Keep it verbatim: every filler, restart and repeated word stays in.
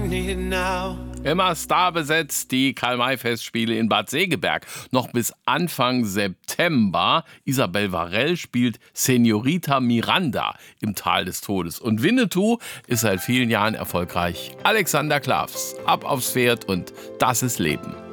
need now. Immer starbesetzt die Karl-May-Festspiele in Bad Segeberg. Noch bis Anfang September. Isabel Varell spielt Senorita Miranda im Tal des Todes. Und Winnetou ist seit vielen Jahren erfolgreich. Alexander Klavs, ab aufs Pferd und das ist Leben.